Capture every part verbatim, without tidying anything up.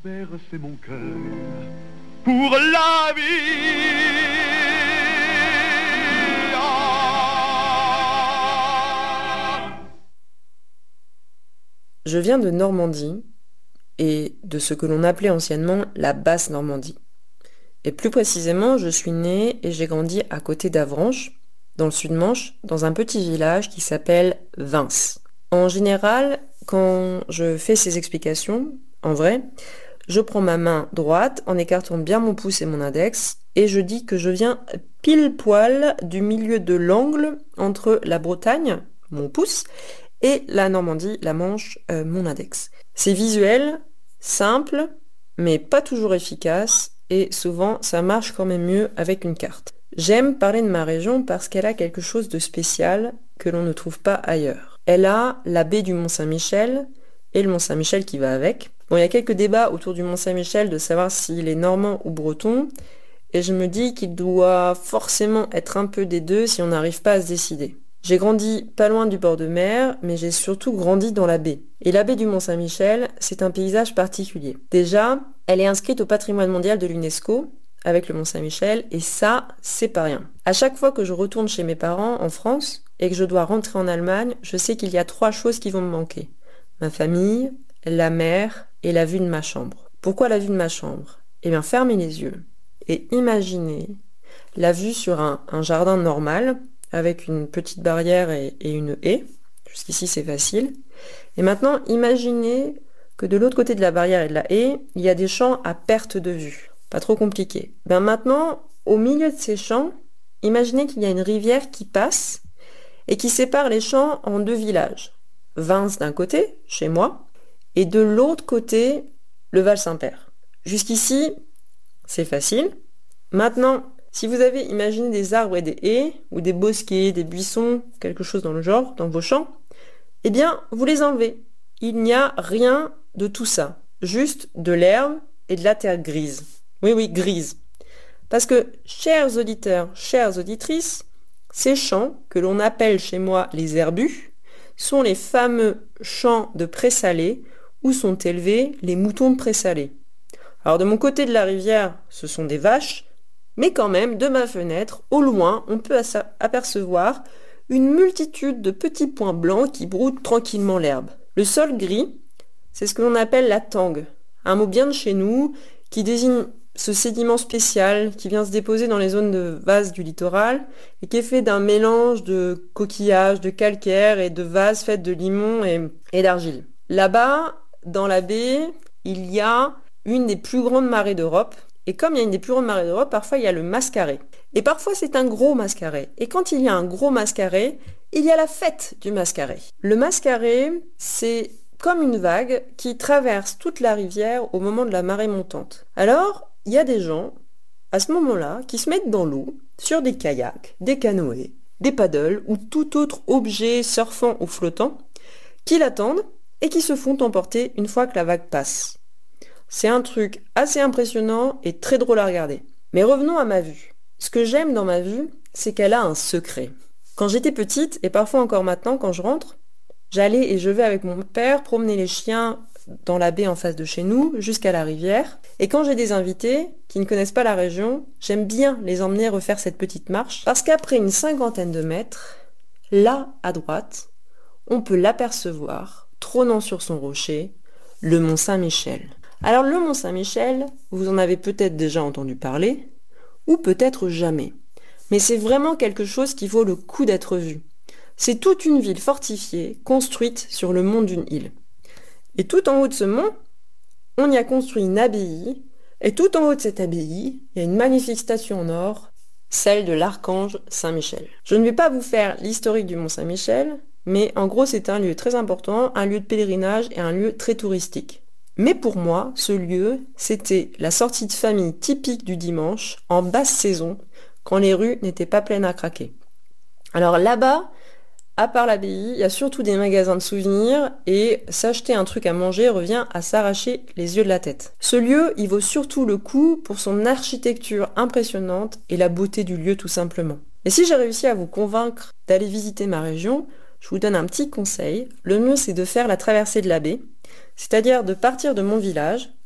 bercer mon cœur pour la vie. Je viens de Normandie et de ce que l'on appelait anciennement la basse Normandie. Et plus précisément, je suis née et j'ai grandi à côté d'Avranches, dans le Sud-Manche, dans un petit village qui s'appelle Vins. En général, quand je fais ces explications, en vrai, je prends ma main droite en écartant bien mon pouce et mon index et je dis que je viens pile poil du milieu de l'angle entre la Bretagne, mon pouce, et la Normandie, la Manche, euh, mon index. C'est visuel, simple, mais pas toujours efficace, et souvent ça marche quand même mieux avec une carte. J'aime parler de ma région parce qu'elle a quelque chose de spécial que l'on ne trouve pas ailleurs. Elle a la baie du Mont-Saint-Michel, et le Mont-Saint-Michel qui va avec. Bon, il y a quelques débats autour du Mont-Saint-Michel de savoir s'il est normand ou breton, et je me dis qu'il doit forcément être un peu des deux si on n'arrive pas à se décider. J'ai grandi pas loin du bord de mer, mais j'ai surtout grandi dans la baie. Et la baie du Mont-Saint-Michel, c'est un paysage particulier. Déjà, elle est inscrite au patrimoine mondial de l'UNESCO, avec le Mont-Saint-Michel, et ça, c'est pas rien. À chaque fois que je retourne chez mes parents, en France, et que je dois rentrer en Allemagne, je sais qu'il y a trois choses qui vont me manquer. Ma famille, la mer et la vue de ma chambre. Pourquoi la vue de ma chambre ? Eh bien, fermez les yeux et imaginez la vue sur un, un jardin normal, avec une petite barrière et, et une haie. Jusqu'ici, c'est facile. Et maintenant, imaginez que de l'autre côté de la barrière et de la haie, il y a des champs à perte de vue. Pas trop compliqué. Ben maintenant, au milieu de ces champs, imaginez qu'il y a une rivière qui passe et qui sépare les champs en deux villages. Vins d'un côté, chez moi, et de l'autre côté, le Val-Saint-Père. Jusqu'ici, c'est facile. Maintenant, si vous avez imaginé des arbres et des haies, ou des bosquets, des buissons, quelque chose dans le genre, dans vos champs, eh bien, vous les enlevez. Il n'y a rien de tout ça. Juste de l'herbe et de la terre grise. Oui, oui, grise. Parce que, chers auditeurs, chères auditrices, ces champs, que l'on appelle chez moi les herbus, sont les fameux champs de présalé où sont élevés les moutons de présalé. Alors, de mon côté de la rivière, ce sont des vaches, mais quand même, de ma fenêtre, au loin, on peut apercevoir une multitude de petits points blancs qui broutent tranquillement l'herbe. Le sol gris, c'est ce que l'on appelle la tangue, un mot bien de chez nous qui désigne ce sédiment spécial qui vient se déposer dans les zones de vase du littoral et qui est fait d'un mélange de coquillages, de calcaire et de vases faits de limon et, et d'argile. Là-bas, dans la baie, il y a une des plus grandes marées d'Europe. Et comme il y a une des plus grandes marées d'Europe, parfois il y a le mascaret. Et parfois c'est un gros mascaret. Et quand il y a un gros mascaret, il y a la fête du mascaret. Le mascaret, c'est comme une vague qui traverse toute la rivière au moment de la marée montante. Alors, il y a des gens, à ce moment-là, qui se mettent dans l'eau, sur des kayaks, des canoës, des paddles ou tout autre objet surfant ou flottant, qui l'attendent et qui se font emporter une fois que la vague passe. C'est un truc assez impressionnant et très drôle à regarder. Mais revenons à ma vue. Ce que j'aime dans ma vue, c'est qu'elle a un secret. Quand j'étais petite, et parfois encore maintenant quand je rentre, j'allais et je vais avec mon père promener les chiens dans la baie en face de chez nous, jusqu'à la rivière. Et quand j'ai des invités qui ne connaissent pas la région, j'aime bien les emmener refaire cette petite marche, parce qu'après une cinquantaine de mètres, là, à droite, on peut l'apercevoir, trônant sur son rocher, le Mont Saint-Michel. Alors le Mont Saint-Michel, vous en avez peut-être déjà entendu parler, ou peut-être jamais. Mais c'est vraiment quelque chose qui vaut le coup d'être vu. C'est toute une ville fortifiée, construite sur le mont d'une île. Et tout en haut de ce mont, on y a construit une abbaye, et tout en haut de cette abbaye, il y a une magnifique statue en or, celle de l'archange Saint-Michel. Je ne vais pas vous faire l'historique du Mont Saint-Michel, mais en gros c'est un lieu très important, un lieu de pèlerinage et un lieu très touristique. Mais pour moi, ce lieu, c'était la sortie de famille typique du dimanche, en basse saison, quand les rues n'étaient pas pleines à craquer. Alors là-bas, à part l'abbaye, il y a surtout des magasins de souvenirs et s'acheter un truc à manger revient à s'arracher les yeux de la tête. Ce lieu, il vaut surtout le coup pour son architecture impressionnante et la beauté du lieu tout simplement. Et si j'ai réussi à vous convaincre d'aller visiter ma région, je vous donne un petit conseil. Le mieux, c'est de faire la traversée de la baie, c'est-à-dire de partir de mon village,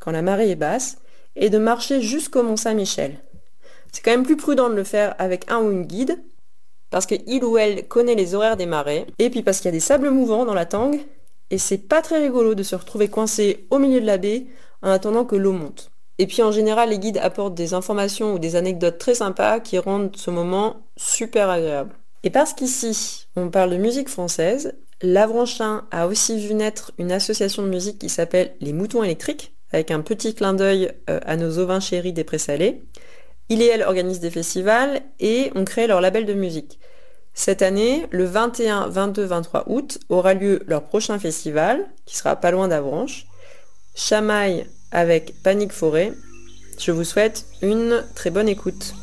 quand la marée est basse, est de marcher jusqu'au Mont-Saint-Michel. C'est quand même plus prudent de le faire avec un ou une guide, parce qu'il ou elle connaît les horaires des marées, et puis parce qu'il y a des sables mouvants dans la tangue, et c'est pas très rigolo de se retrouver coincé au milieu de la baie en attendant que l'eau monte. Et puis en général, les guides apportent des informations ou des anecdotes très sympas qui rendent ce moment super agréable. Et parce qu'ici, on parle de musique française, l'Avranchin a aussi vu naître une association de musique qui s'appelle Les Moutons Électriques, avec un petit clin d'œil euh, à nos ovins chéris des Prés-Salés. Il et elle organisent des festivals et ont créé leur label de musique. Cette année, le vingt et un, vingt-deux, vingt-trois août, aura lieu leur prochain festival, qui sera pas loin d'Avranches. Chamaille avec Panique Forêt. Je vous souhaite une très bonne écoute.